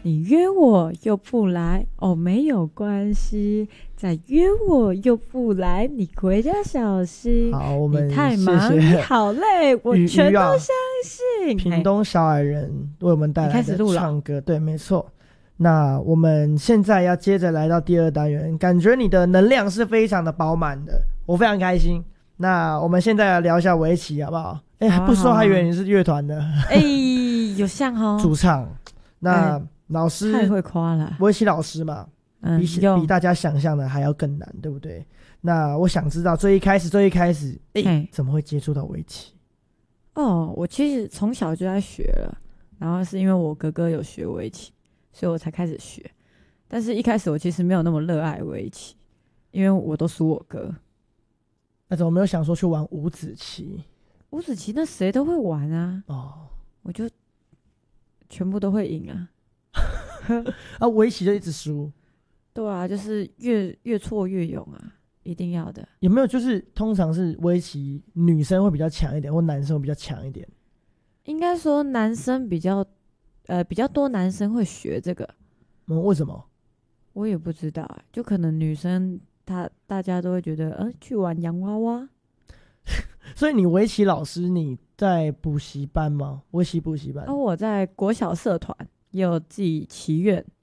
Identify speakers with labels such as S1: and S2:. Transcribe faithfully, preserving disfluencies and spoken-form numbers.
S1: 你约我又不来，哦，没有关系，再约我又不来，你回家小心。
S2: 好，我们
S1: 你太忙，
S2: 谢谢
S1: 你好累，我全都相信。
S2: 屏东小矮人为我们带来的唱歌，对，没错。那我们现在要接着来到第二单元，感觉你的能量是非常的饱满的，我非常开心。那我们现在来聊一下围棋好不好？哎、欸，不说还以为你是乐团的。
S1: 哎、欸，有像哦，
S2: 主唱。那、欸、老师
S1: 太会夸了，
S2: 围棋老师嘛，嗯、比比大家想象的还要更难，对不对？那我想知道最一开始，最一开始，哎、欸，怎么会接触到围棋？
S1: 哦，我其实从小就在学了，然后是因为我哥哥有学围棋，所以我才开始学。但是一开始我其实没有那么热爱围棋，因为我都输我哥。
S2: 那怎么没有想说去玩五子棋？
S1: 五子棋那谁都会玩啊。
S2: 哦，
S1: 我就全部都会赢啊。
S2: 啊，围棋就一直输。
S1: 对啊，就是越越挫越勇啊，一定要的。
S2: 有没有就是通常是围棋女生会比较强一点，或男生会比较强一点？
S1: 应该说男生比较呃比较多男生会学这个。
S2: 嗯，为什么？
S1: 我也不知道、欸，就可能女生她大家都会觉得，呃，去玩洋娃娃。
S2: 所以你围棋老师你在补习班吗？围棋补习班？
S1: 哦，我在国小社团也有自己棋院，